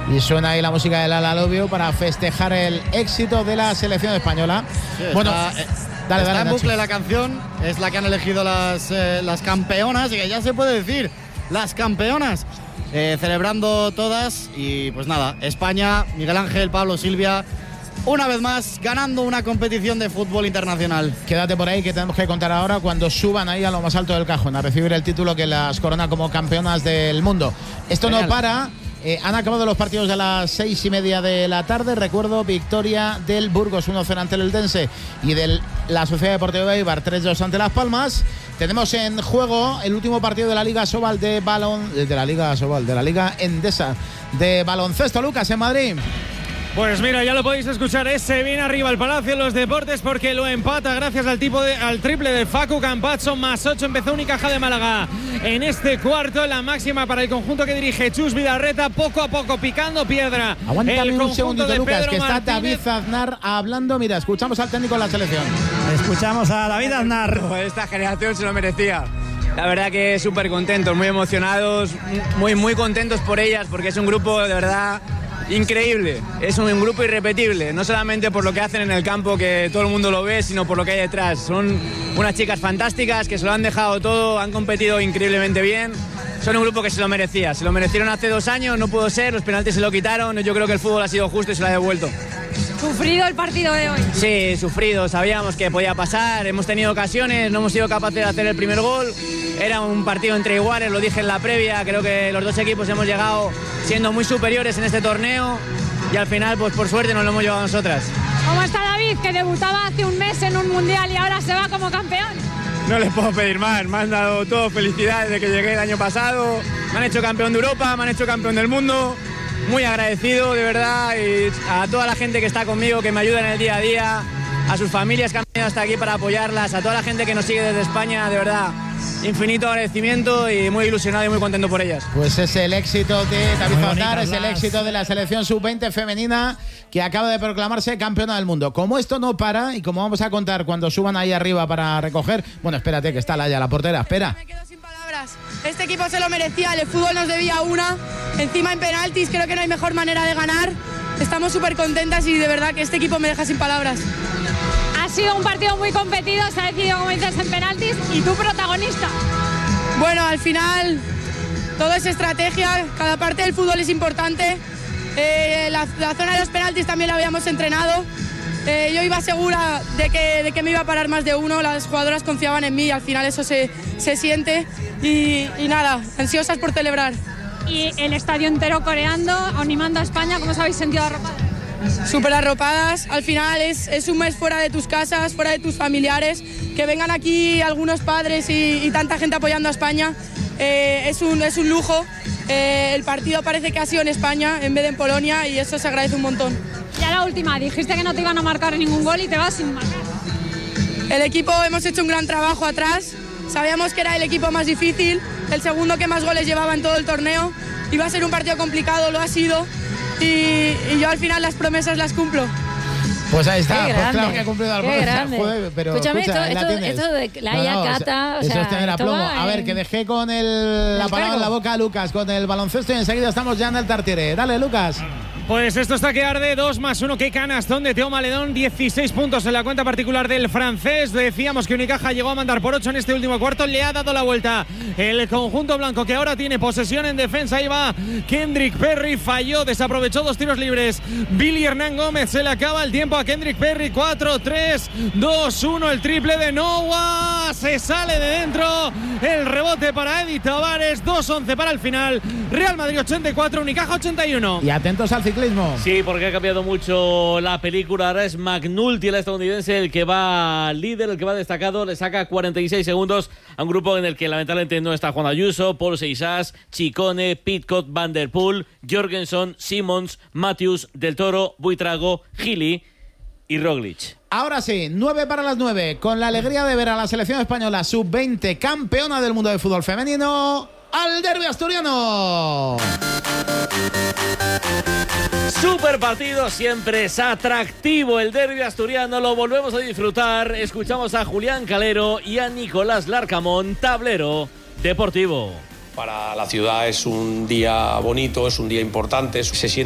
Y suena ahí la música del Ala Love You para festejar el éxito de la selección española. Sí, bueno, está en bucle la canción, es la que han elegido las campeonas, y que ya se puede decir, las campeonas, celebrando todas. Y pues nada, España, Miguel Ángel, Pablo, Silvia, una vez más ganando una competición de fútbol internacional. Quédate por ahí, que tenemos que contar ahora cuando suban ahí a lo más alto del cajón a recibir el título que las corona como campeonas del mundo. Esto Genial. No para. Han acabado los partidos de las 6:30 de la tarde. Recuerdo, victoria del Burgos 1-0 ante el Eldense y de la Sociedad Deportiva de Eibar 3-2 ante Las Palmas. Tenemos en juego el último partido de la Liga Sobal de la Liga Endesa de baloncesto. Lucas, en Madrid. Pues mira, ya lo podéis escuchar, ese viene arriba el Palacio de los Deportes porque lo empata gracias al triple de Facu Campazzo, +8, empezó Unicaja de Málaga en este cuarto, la máxima para el conjunto que dirige Chus Vidarreta, poco a poco picando piedra. Aguántame un segundito, Lucas, que está David Aznar hablando. Mira, escuchamos al técnico de la selección. Escuchamos a David Aznar. Esta generación se lo merecía. La verdad que súper contentos, muy emocionados, muy contentos por ellas, porque es un grupo de verdad increíble, es un grupo irrepetible, no solamente por lo que hacen en el campo, que todo el mundo lo ve, sino por lo que hay detrás. Son unas chicas fantásticas que se lo han dejado todo, han competido increíblemente bien. Son un grupo que se lo merecía, se lo merecieron hace 2 años, no pudo ser, los penaltis se lo quitaron, yo creo que el fútbol ha sido justo y se lo ha devuelto. ¿Sufrido el partido de hoy? Sí, sufrido, sabíamos que podía pasar, hemos tenido ocasiones, no hemos sido capaces de hacer el primer gol, era un partido entre iguales, lo dije en la previa, creo que los dos equipos hemos llegado siendo muy superiores en este torneo y al final, pues por suerte nos lo hemos llevado nosotras. ¿Cómo está David, que debutaba hace un mes en un mundial y ahora se va como campeón? No les puedo pedir más, me han dado todo felicidades de que llegué el año pasado, me han hecho campeón de Europa, me han hecho campeón del mundo. Muy agradecido, de verdad, y a toda la gente que está conmigo, que me ayuda en el día a día, a sus familias que han venido hasta aquí para apoyarlas, a toda la gente que nos sigue desde España, de verdad, infinito agradecimiento y muy ilusionado y muy contento por ellas. Pues es el éxito de David Aznar, es el éxito de la selección sub-20 femenina que acaba de proclamarse campeona del mundo. Como esto no para y como vamos a contar cuando suban ahí arriba para recoger, bueno, espérate que está Laia, la portera, espera. Me quedo sin palabras. Este equipo se lo merecía, el fútbol nos debía una, encima en penaltis, creo que no hay mejor manera de ganar. Estamos súper contentas y de verdad que este equipo me deja sin palabras. Ha sido un partido muy competido, se ha decidido, como dices, en penaltis y tú protagonista. Bueno, al final todo es estrategia, cada parte del fútbol es importante. La zona de los penaltis también la habíamos entrenado. Yo iba segura de que me iba a parar más de uno, las jugadoras confiaban en mí y al final eso se siente y nada, ansiosas por celebrar. Y el estadio entero coreando, animando a España, ¿cómo os habéis sentido arropadas? Súper arropadas, al final es un mes fuera de tus casas, fuera de tus familiares, que vengan aquí algunos padres y tanta gente apoyando a España, es un lujo. El partido parece que ha sido en España en vez de en Polonia y eso se agradece un montón. Ya la última, dijiste que no te iban a marcar ningún gol y te vas sin marcar. El equipo hemos hecho un gran trabajo atrás, sabíamos que era el equipo más difícil, el segundo que más goles llevaba en todo el torneo, iba a ser un partido complicado, lo ha sido y yo al final las promesas las cumplo. Pues ahí está, pues claro que ha cumplido algunas. Pero escúchame, esto de Laia, Cata, eso es tener aplomo. A ver, que dejé con la palabra en la boca a Lucas, con el baloncesto y enseguida estamos ya en el Tartiere. Dale, Lucas. Pues esto está que arde, 2+1, qué canastón de Teo Maledón, 16 puntos en la cuenta particular del francés. Decíamos que Unicaja llegó a mandar por 8 en este último cuarto, le ha dado la vuelta el conjunto blanco que ahora tiene posesión en defensa. Ahí va Kendrick Perry, falló, desaprovechó 2 tiros libres. Billy Hernán Gómez, se le acaba el tiempo a Kendrick Perry, 4, 3, 2, 1, el triple de Noah, se sale de dentro, el rebote para Edith Tavares, 2-11 para el final, Real Madrid 84, Unicaja 81. Y atentos al ciclismo. Sí, porque ha cambiado mucho la película. Ahora es McNulty, el estadounidense, el que va líder, el que va destacado. Le saca 46 segundos a un grupo en el que lamentablemente no está Juan Ayuso, Paul Seixas, Chicone, Pitcock, Van der Poel, Jorgensen, Simmons, Matthews, Del Toro, Buitrago, Gili y Roglic. Ahora sí, 9 para las 9, con la alegría de ver a la selección española sub-20 campeona del mundo de fútbol femenino, al derbi asturiano. Super partido, siempre es atractivo el derbi asturiano, lo volvemos a disfrutar. Escuchamos a Julián Calero y a Nicolás Larcamón, Tablero Deportivo. Para la ciudad es un día bonito, es un día importante, se siente